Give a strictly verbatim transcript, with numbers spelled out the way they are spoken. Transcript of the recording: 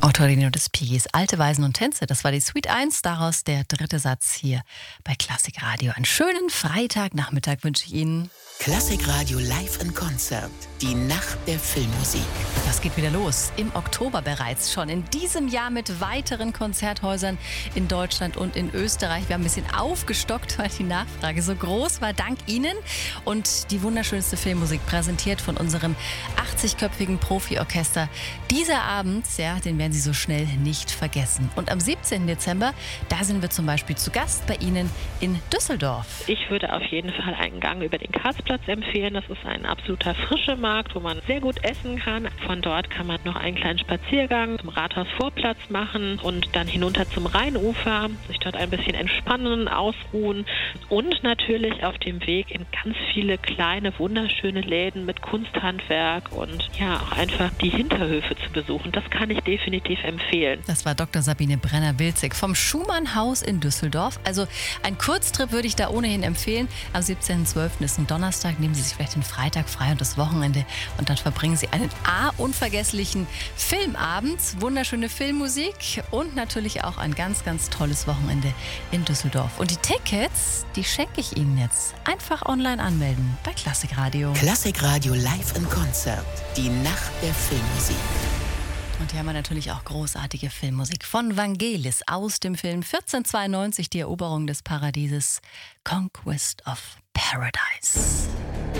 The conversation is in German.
Autorino des Piggies, Alte Weisen und Tänze. Das war die Suite eins, daraus der dritte Satz hier bei Klassikradio. Einen schönen Freitagnachmittag wünsche ich Ihnen. Klassikradio live in Konzert. Die Nacht der Filmmusik. Das geht wieder los. Im Oktober bereits schon. In diesem Jahr mit weiteren Konzerthäusern in Deutschland und in Österreich. Wir haben ein bisschen aufgestockt, weil die Nachfrage so groß war. Dank Ihnen. Und die wunderschönste Filmmusik präsentiert von unserem achtzigköpfigen Profiorchester. Dieser Abend, ja, den werden Sie so schnell nicht vergessen. Und am siebzehnten Dezember, da sind wir zum Beispiel zu Gast bei Ihnen in Düsseldorf. Ich würde auf jeden Fall einen Gang über den Karlsplatz empfehlen. Das ist ein absoluter frischer Markt, wo man sehr gut essen kann. Von dort kann man noch einen kleinen Spaziergang zum Rathausvorplatz machen und dann hinunter zum Rheinufer, sich dort ein bisschen entspannen, ausruhen und natürlich auf dem Weg in ganz viele kleine, wunderschöne Läden mit Kunsthandwerk und ja, auch einfach die Hinterhöfe zu besuchen. Das kann ich definitiv empfehlen. Das war Doktor Sabine Brenner-Wilzig vom Schumann-Haus in Düsseldorf. Also ein Kurztrip würde ich da ohnehin empfehlen. Am siebzehnten zwölften ist ein Donnerstag. Nehmen Sie sich vielleicht den Freitag frei und das Wochenende und dann verbringen Sie einen A, unvergesslichen Filmabend, wunderschöne Filmmusik und natürlich auch ein ganz, ganz tolles Wochenende in Düsseldorf. Und die Tickets, die schenke ich Ihnen jetzt. Einfach online anmelden bei Klassikradio. Klassikradio live in Konzert. Die Nacht der Filmmusik. Und hier haben wir natürlich auch großartige Filmmusik von Vangelis aus dem Film vierzehnhundertzweiundneunzig, die Eroberung des Paradieses, Conquest of Paradise.